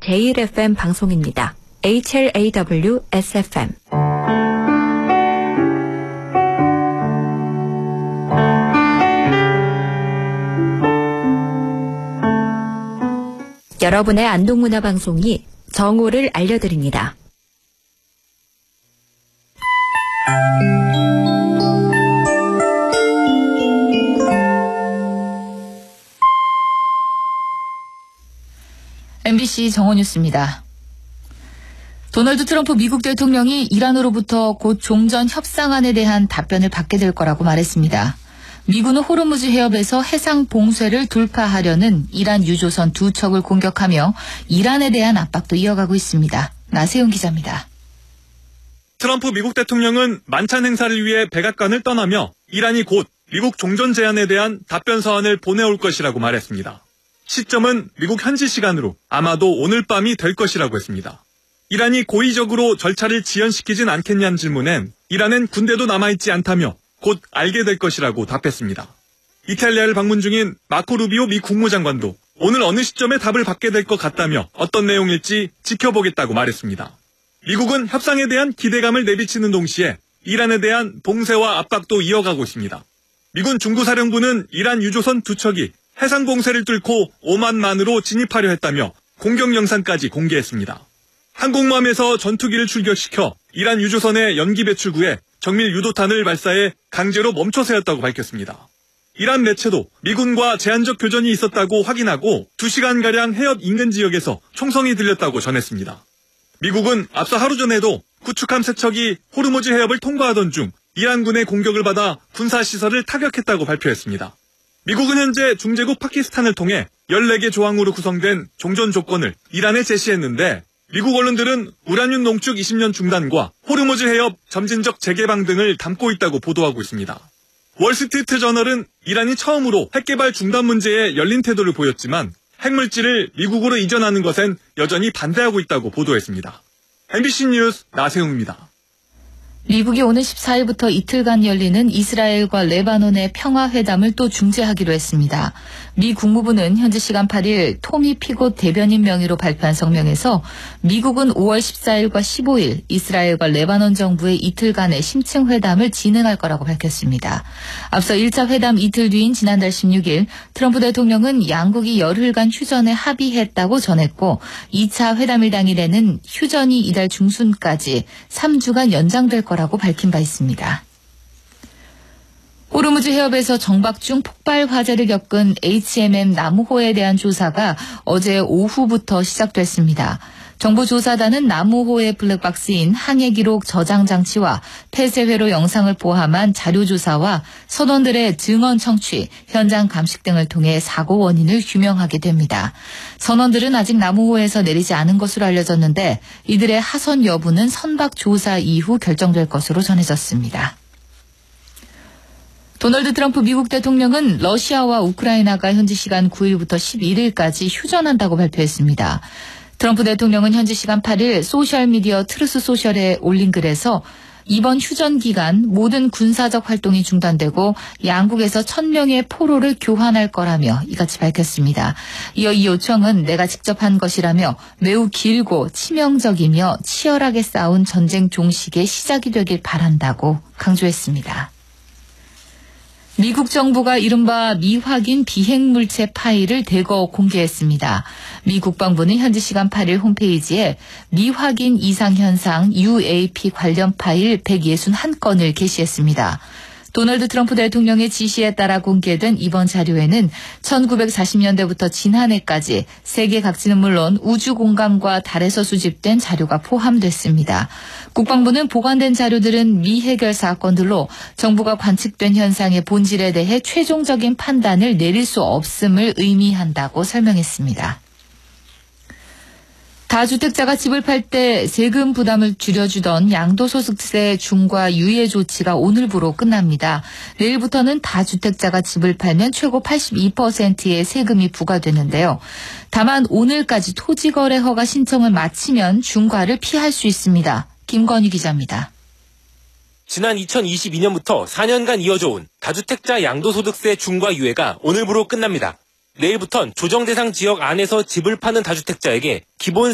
제일 FM 방송입니다. HLAW-SFM. 여러분의 안동문화방송이 정오를 알려드립니다. MBC 정오뉴스입니다. 도널드 트럼프 미국 대통령이 이란으로부터 곧 종전 협상안에 대한 답변을 받게 될 거라고 말했습니다. 미군은 호르무즈 해협에서 해상 봉쇄를 돌파하려는 이란 유조선 2척을 공격하며 이란에 대한 압박도 이어가고 있습니다. 나세용 기자입니다. 트럼프 미국 대통령은 만찬 행사를 위해 백악관을 떠나며 이란이 곧 미국 종전 제안에 대한 답변 서한을 보내올 것이라고 말했습니다. 시점은 미국 현지 시간으로 아마도 오늘 밤이 될 것이라고 했습니다. 이란이 고의적으로 절차를 지연시키진 않겠냐는 질문엔 이란은 군대도 남아있지 않다며 곧 알게 될 것이라고 답했습니다. 이탈리아를 방문 중인 마코 루비오 미 국무장관도 오늘 어느 시점에 답을 받게 될 것 같다며 어떤 내용일지 지켜보겠다고 말했습니다. 미국은 협상에 대한 기대감을 내비치는 동시에 이란에 대한 봉쇄와 압박도 이어가고 있습니다. 미군 중부사령부는 이란 유조선 2척이 해상 봉쇄를 뚫고 오만만으로 진입하려 했다며 공격 영상까지 공개했습니다. 항공모함에서 전투기를 출격시켜 이란 유조선의 연기 배출구에 정밀 유도탄을 발사해 강제로 멈춰 세웠다고 밝혔습니다. 이란 매체도 미군과 제한적 교전이 있었다고 확인하고 2시간가량 해협 인근 지역에서 총성이 들렸다고 전했습니다. 미국은 앞서 하루 전에도 구축함 3척이 호르무즈 해협을 통과하던 중 이란군의 공격을 받아 군사시설을 타격했다고 발표했습니다. 미국은 현재 중재국 파키스탄을 통해 14개 조항으로 구성된 종전 조건을 이란에 제시했는데 미국 언론들은 우라늄 농축 20년 중단과 호르무즈 해협 점진적 재개방 등을 담고 있다고 보도하고 있습니다. 월스트리트 저널은 이란이 처음으로 핵개발 중단 문제에 열린 태도를 보였지만 핵물질을 미국으로 이전하는 것엔 여전히 반대하고 있다고 보도했습니다. MBC 뉴스 나세웅입니다. 미국이 오는 14일부터 이틀간 열리는 이스라엘과 레바논의 평화회담을 또 중재하기로 했습니다. 미 국무부는 현지 시간 8일 토미 피고 대변인 명의로 발표한 성명에서 미국은 5월 14일과 15일 이스라엘과 레바논 정부의 이틀간의 심층 회담을 진행할 거라고 밝혔습니다. 앞서 1차 회담 이틀 뒤인 지난달 16일 트럼프 대통령은 양국이 열흘간 휴전에 합의했다고 전했고 2차 회담일 당일에는 휴전이 이달 중순까지 3주간 연장될 거라고 밝힌 바 있습니다. 호르무즈 해협에서 정박 중 폭발 화재를 겪은 HMM 나무호에 대한 조사가 어제 오후부터 시작됐습니다. 정부 조사단은 나무호의 블랙박스인 항해 기록 저장 장치와 폐쇄 회로 영상을 포함한 자료 조사와 선원들의 증언 청취, 현장 감식 등을 통해 사고 원인을 규명하게 됩니다. 선원들은 아직 나무호에서 내리지 않은 것으로 알려졌는데 이들의 하선 여부는 선박 조사 이후 결정될 것으로 전해졌습니다. 도널드 트럼프 미국 대통령은 러시아와 우크라이나가 현지 시간 9일부터 11일까지 휴전한다고 발표했습니다. 트럼프 대통령은 현지 시간 8일 소셜미디어 트루스 소셜에 올린 글에서 이번 휴전 기간 모든 군사적 활동이 중단되고 양국에서 1000명의 포로를 교환할 거라며 이같이 밝혔습니다. 이어 이 요청은 내가 직접 한 것이라며 매우 길고 치명적이며 치열하게 싸운 전쟁 종식의 시작이 되길 바란다고 강조했습니다. 미국 정부가 이른바 미확인 비핵물체 파일을 대거 공개했습니다. 미 국방부는 현지 시간 8일 홈페이지에 미확인 이상현상 UAP 관련 파일 161건을 게시했습니다. 도널드 트럼프 대통령의 지시에 따라 공개된 이번 자료에는 1940년대부터 지난해까지 세계 각지는 물론 우주 공간과 달에서 수집된 자료가 포함됐습니다. 국방부는 보관된 자료들은 미해결 사건들로 정부가 관측된 현상의 본질에 대해 최종적인 판단을 내릴 수 없음을 의미한다고 설명했습니다. 다주택자가 집을 팔 때 세금 부담을 줄여주던 양도소득세 중과 유예 조치가 오늘부로 끝납니다. 내일부터는 다주택자가 집을 팔면 최고 82%의 세금이 부과되는데요. 다만 오늘까지 토지거래 허가 신청을 마치면 중과를 피할 수 있습니다. 김건희 기자입니다. 지난 2022년부터 4년간 이어져온 다주택자 양도소득세 중과 유예가 오늘부로 끝납니다. 내일부턴 조정 대상 지역 안에서 집을 파는 다주택자에게 기본